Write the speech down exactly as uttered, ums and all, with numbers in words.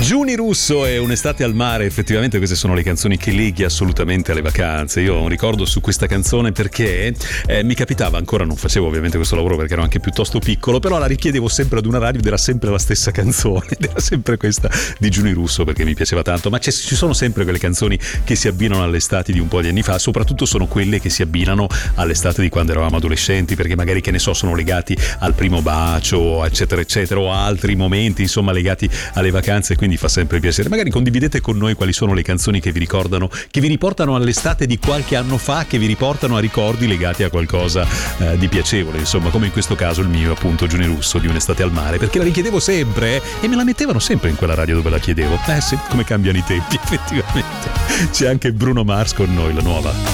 Giuni Russo e Un'estate al mare, effettivamente queste sono le canzoni che leghi assolutamente alle vacanze. Io ho un ricordo su questa canzone perché eh, mi capitava, ancora non facevo ovviamente questo lavoro perché ero anche piuttosto piccolo, però la richiedevo sempre ad una radio ed era sempre la stessa canzone, ed era sempre questa di Giuni Russo perché mi piaceva tanto. Ma ci sono sempre quelle canzoni che si abbinano all'estate di un po' di anni fa, soprattutto sono quelle che si abbinano all'estate di quando eravamo adolescenti, perché magari, che ne so, sono legati al primo bacio, eccetera eccetera, o a altri momenti insomma legati alle vacanze, quindi fa sempre piacere. Magari condividete con noi quali sono le canzoni che vi ricordano, che vi riportano all'estate di qualche anno fa, che vi riportano a ricordi legati a qualcosa eh, di piacevole, insomma, come in questo caso il mio, appunto, Giuni Russo di Un'estate al mare, perché la richiedevo sempre e me la mettevano sempre in quella radio dove la chiedevo. Eh sì, come cambiano i tempi, effettivamente. C'è anche Bruno Mars con noi, la nuova.